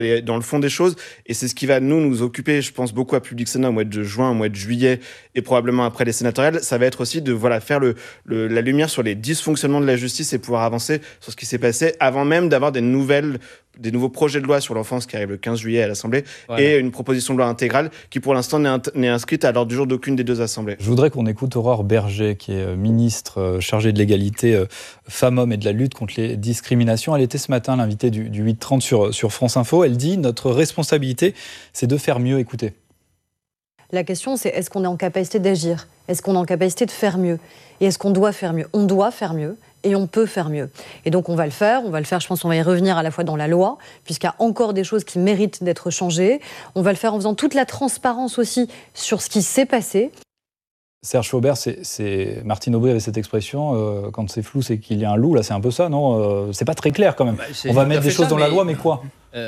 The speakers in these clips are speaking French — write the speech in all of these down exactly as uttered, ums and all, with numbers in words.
Et dans le fond des choses, et c'est ce qui va nous nous occuper, je pense beaucoup à Public Sénat au mois de juin, au mois de juillet, et probablement après les sénatoriales, ça va être aussi de voilà faire le, le la lumière sur les dysfonctionnements de la justice et pouvoir avancer sur ce qui s'est passé avant même d'avoir des nouvelles des nouveaux projets de loi sur l'enfance qui arrivent le quinze juillet à l'Assemblée, voilà. Et une proposition de loi intégrale qui pour l'instant n'est, int- n'est inscrite à l'ordre du jour d'aucune des deux assemblées. Je voudrais qu'on écoute Aurore Berger, qui est ministre chargée de l'égalité femmes-hommes et de la lutte contre les discriminations. Elle était ce matin l'invitée du, du huit trente sur, sur France Info. Elle dit « Notre responsabilité, c'est de faire mieux ». Écoutez. La question, c'est est-ce qu'on est en capacité d'agir ? Est-ce qu'on est en capacité de faire mieux ? Et est-ce qu'on doit faire mieux ? On doit faire mieux et on peut faire mieux. Et donc on va le faire, on va le faire, je pense qu'on va y revenir à la fois dans la loi, puisqu'il y a encore des choses qui méritent d'être changées. On va le faire en faisant toute la transparence aussi sur ce qui s'est passé. Serge Faubert, c'est, c'est... Martine Aubry avait cette expression, euh, quand c'est flou, c'est qu'il y a un loup, là c'est un peu ça, non euh, c'est pas très clair quand même. Bah, on va mettre des choses ça, dans la loi, mais quoi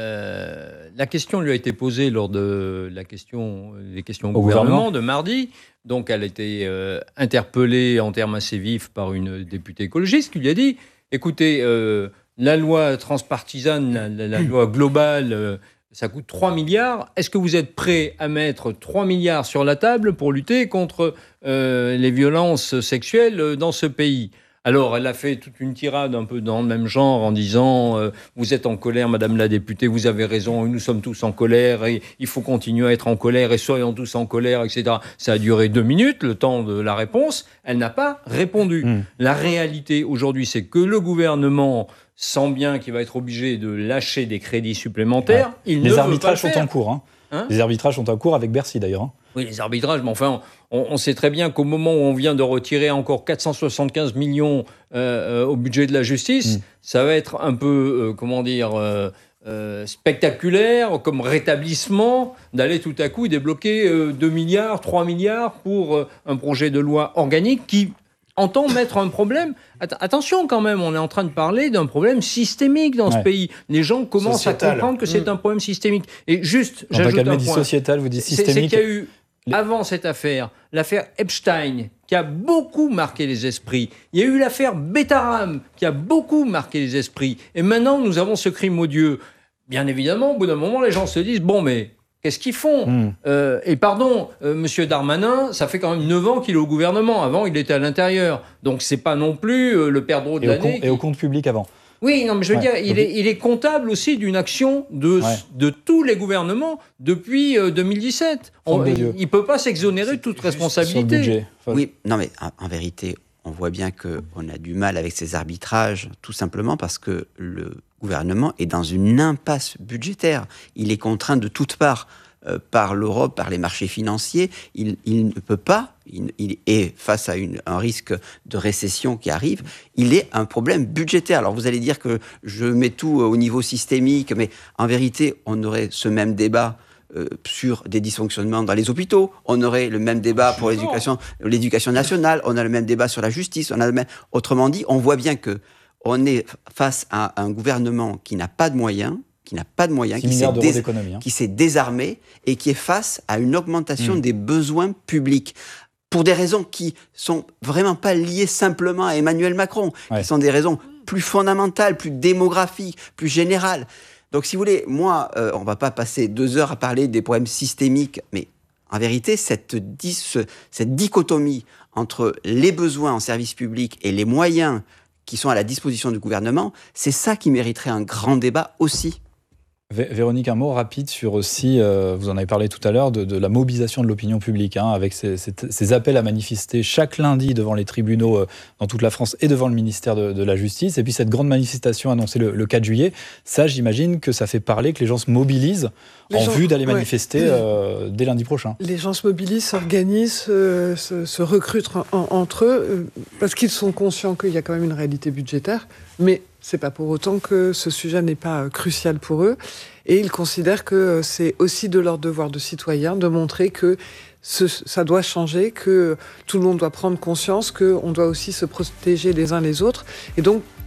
euh, La question lui a été posée lors de la question, des questions au, au gouvernement, gouvernement de mardi. Donc elle a été euh, interpellée en termes assez vifs par une députée écologiste qui lui a dit « Écoutez, euh, la loi transpartisane, la, la, la loi globale... Euh, ça coûte trois milliards. Est-ce que vous êtes prêt à mettre trois milliards sur la table pour lutter contre euh, les violences sexuelles dans ce pays ?» Alors, elle a fait toute une tirade un peu dans le même genre en disant euh, « Vous êtes en colère, Madame la députée, vous avez raison, nous sommes tous en colère, et il faut continuer à être en colère, et soyons tous en colère, et cetera » Ça a duré deux minutes, le temps de la réponse. Elle n'a pas répondu. Mmh. La réalité aujourd'hui, c'est que le gouvernement sent bien qu'il va être obligé de lâcher des crédits supplémentaires. Ouais. Il les ne arbitrages veut pas le sont faire. en cours. Hein. Hein les arbitrages sont en cours avec Bercy, d'ailleurs. Hein. Oui, les arbitrages, mais enfin, on, on sait très bien qu'au moment où on vient de retirer encore quatre cent soixante-quinze millions euh, au budget de la justice, mmh. ça va être un peu, euh, comment dire, euh, euh, spectaculaire comme rétablissement d'aller tout à coup débloquer euh, deux milliards, trois milliards pour euh, un projet de loi organique qui entend mettre un problème. Att- attention quand même, on est en train de parler d'un problème systémique dans ouais. ce pays. Les gens commencent sociétal. à comprendre que c'est mmh. un problème systémique. Et juste, on j'ajoute va un dit point. Sociétal, vous dites systémique. C'est, c'est qu'il y a eu, Les... avant cette affaire, l'affaire Epstein, qui a beaucoup marqué les esprits. Il y a eu l'affaire Betaram, qui a beaucoup marqué les esprits. Et maintenant, nous avons ce crime odieux. Bien évidemment, au bout d'un moment, les gens se disent, bon, mais... Qu'est-ce qu'ils font mmh. euh, Et pardon, euh, Monsieur Darmanin, ça fait quand même neuf ans qu'il est au gouvernement. Avant, il était à l'intérieur. Donc, c'est pas non plus euh, le perdreau de et l'année. Au com- qui... Et au compte public avant. Oui, non, mais je veux ouais. dire, il est, il est comptable aussi d'une action de, ouais. de tous les gouvernements depuis euh, deux mille dix-sept. On, il ne peut pas s'exonérer de toute responsabilité. Oui, non, mais en, en vérité, on voit bien qu'on a du mal avec ces arbitrages, tout simplement parce que le gouvernement est dans une impasse budgétaire. Il est contraint de toutes parts euh, par l'Europe, par les marchés financiers. Il, il ne peut pas, il, il est face à une, un risque de récession qui arrive. Il est un problème budgétaire. Alors vous allez dire que je mets tout au niveau systémique, mais en vérité, on aurait ce même débat Euh, sur des dysfonctionnements dans les hôpitaux, on aurait le même débat pour l'éducation, l'éducation nationale, on a le même débat sur la justice, on a le même... Autrement dit, on voit bien que on est face à un gouvernement qui n'a pas de moyens, qui n'a pas de moyens, qui s'est, dés... hein. qui s'est désarmé et qui est face à une augmentation mmh. des besoins publics. Pour des raisons qui sont vraiment pas liées simplement à Emmanuel Macron, ouais. qui sont des raisons plus fondamentales, plus démographiques, plus générales. Donc, si vous voulez, moi, euh, on ne va pas passer deux heures à parler des problèmes systémiques, mais en vérité, cette, dis, cette dichotomie entre les besoins en service public et les moyens qui sont à la disposition du gouvernement, c'est ça qui mériterait un grand débat aussi. Véronique, un mot rapide sur aussi, euh, vous en avez parlé tout à l'heure, de, de la mobilisation de l'opinion publique, hein, avec ces, ces, ces appels à manifester chaque lundi devant les tribunaux euh, dans toute la France et devant le ministère de, de la Justice. Et puis cette grande manifestation annoncée le, le quatre juillet, ça j'imagine que ça fait parler, que les gens se mobilisent les en gens, vue d'aller manifester ouais. euh, dès lundi prochain. Les gens se mobilisent, s'organisent, euh, se, se recrutent en, entre eux, euh, parce qu'ils sont conscients qu'il y a quand même une réalité budgétaire, mais c'est pas pour autant que ce sujet n'est pas crucial pour eux. Et ils considèrent que c'est aussi de leur devoir de citoyen de montrer que ce, ça doit changer, que tout le monde doit prendre conscience, qu'on doit aussi se protéger les uns les autres. Et donc,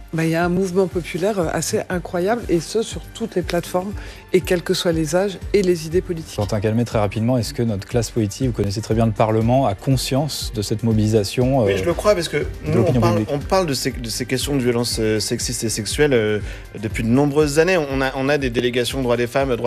bah, y a un mouvement populaire assez incroyable, et ce, sur toutes les plateformes, et quels que soient les âges et les idées politiques. Quentin Calmet, très rapidement, est-ce que notre classe politique, vous connaissez très bien le Parlement, a conscience de cette mobilisation euh, Oui, je le crois, parce que nous, on parle, on parle de ces, de ces questions de violences sexistes et sexuelles euh, depuis de nombreuses années. On a, on a des délégations droits des femmes, droits